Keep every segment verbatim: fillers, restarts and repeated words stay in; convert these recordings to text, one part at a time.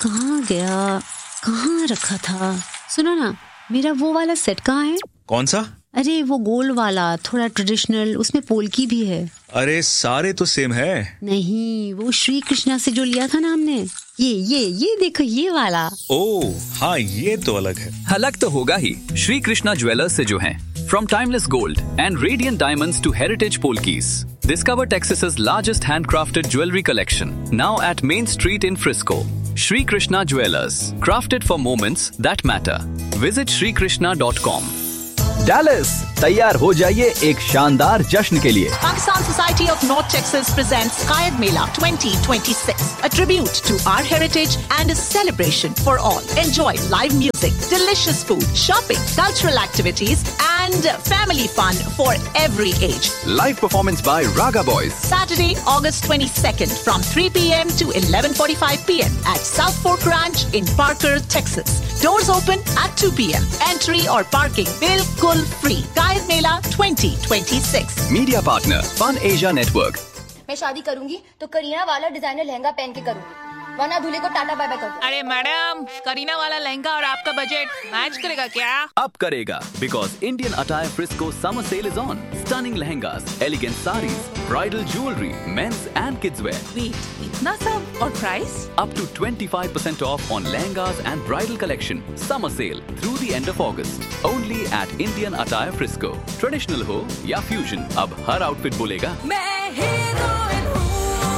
कहाँ गया, कहाँ रखा था? सुनो ना, मेरा वो वाला सेट कहाँ है? कौन सा? अरे वो गोल वाला, थोड़ा ट्रेडिशनल, उसमें पोल्की भी है। अरे सारे तो सेम है। नहीं, वो श्री कृष्णा से जो लिया था ना हमने, ये ये ये देखो ये वाला। ओह हाँ, ये तो अलग है। अलग तो होगा ही, श्री कृष्णा ज्वेलर्स से जो हैं। From timeless gold and radiant diamonds to heritage polkis, discover Texas's largest handcrafted jewelry collection, now at Main Street in Frisco. Shri Krishna Jewelers, crafted for moments that matter. Visit shri krishna dot com. Dallas, तैयार हो जाइए एक शानदार जश्न के लिए। Pakistan Society of North Texas presents Kayad Mela twenty twenty-six, a tribute to our heritage and a celebration for all. Enjoy live music, delicious food, shopping, cultural activities, and family fun for every age. Live performance by Raga Boys. Saturday, August twenty-second, from three p.m. to eleven forty-five p.m. at South Fork Ranch in Parker, Texas. Doors open at two p.m. Entry or parking bilkul free. Kayad Mela twenty twenty-six. Media partner Fun Asia Network. मैं शादी करूंगी तो करीना वाला designer lehenga पहन के करूंगी, वरना दूल्हे को टाटा बाय बाय कर दो। अरे मैडम, करीना वाला लहंगा और आपका बजट मैच करेगा क्या? अब करेगा, because Indian Attire Frisco summer sale is on. Stunning lehengas, elegant sarees, bridal jewelry, men's and kids wear. Wait, इतना सब और price? Up to twenty-five percent off on lehengas and bridal collection. Summer sale through the end of August. Only at Indian Attire Frisco. Traditional हो या fusion, अब हर outfit बोलेगा मैं heroine हूँ।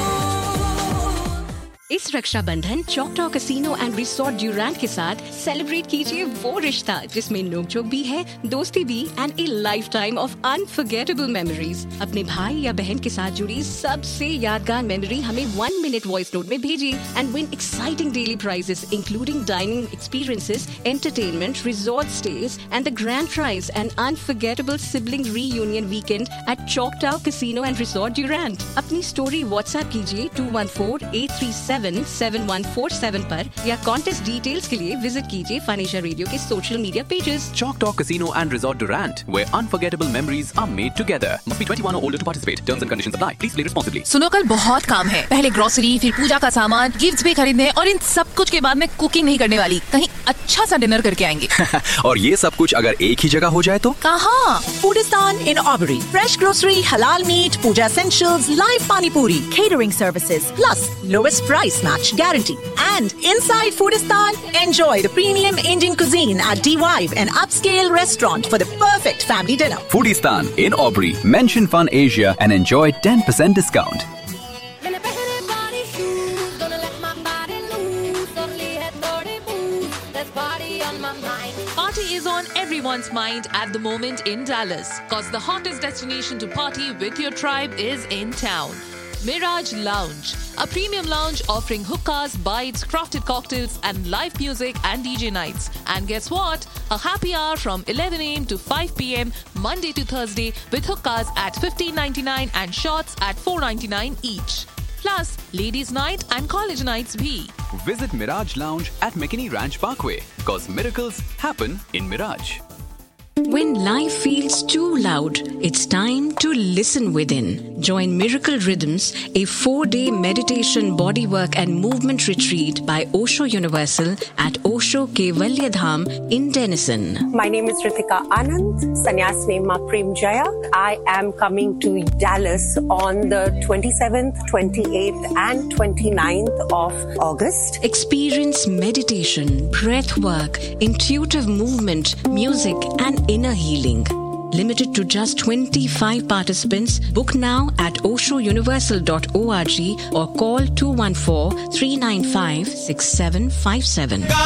इस रक्षाबंधन चॉकटॉ कैसीनो एंड रिसोर्ट ड्यूरैंट के साथ सेलिब्रेट कीजिए वो रिश्ता जिसमें नोकझोंक भी है, दोस्ती भी and A life time of unforgettable memories. अपने भाई या बहन के साथ जुड़ी सबसे यादगार मेमोरी हमें वन मिनट वॉइस नोट में भेजिए and win exciting daily prices including dining experiences, entertainment, resort stage and the grand prize and unforgettable sibling reunion weekend at चॉकटॉ casino and resort ड्यूरैंट। अपनी स्टोरी व्हाट्सएप कीजिए to one four eight three seven seven one four seven पर या contest details के लिए visit कीजिए fun Asia radio के social media pages. Choctaw Casino and Resort Durant, where unforgettable memories are made together. Must be twenty-one or older to participate. Terms and conditions apply. Please play responsibly. सुनो, कल बहुत काम है। पहले grocery, फिर पूजा का सामान, गिफ्ट्स भी खरीदने और इन सब कुछ के बाद मैं कुकिंग नहीं करने वाली। कहीं अच्छा सा डिनर करके आएंगे। और ये सब कुछ अगर एक ही जगह हो जाए तो? कहाँ? Foodistan in Aubrey. Fresh grocery, halal meat, puja essentials, live pani puri, catering services, plus lowest price match guarantee. And inside Foodistan, enjoy the premium Indian cuisine at D-Vibe, an upscale restaurant for the perfect family dinner. Foodistan in Aubrey. Mention Fun Asia and enjoy ten percent discount. Party is on everyone's mind at the moment in Dallas, cause the hottest destination to party with your tribe is in town. Mirage Lounge, a premium lounge offering hookahs, bites, crafted cocktails and live music and D J nights. And guess what? A happy hour from eleven a.m. to five p.m. Monday to Thursday with hookahs at fifteen ninety-nine and shots at four ninety-nine each. Plus, ladies' night and college nights bhi. Visit Mirage Lounge at McKinney Ranch Parkway, cause miracles happen in Mirage. When life feels too loud, it's time to listen within. Join Miracle Rhythms, a four-day meditation, bodywork and movement retreat by Osho Universal at Osho Kevalya Dham in Denison. My name is Ritika Anand, sannyas name Prem Jaya. I am coming to Dallas on the twenty-seventh, twenty-eighth and twenty-ninth of August. Experience meditation, breath work, intuitive movement, music and inner healing. Limited to just twenty-five participants. Book now at osho universal dot org or call two one four, three nine five, six seven five seven.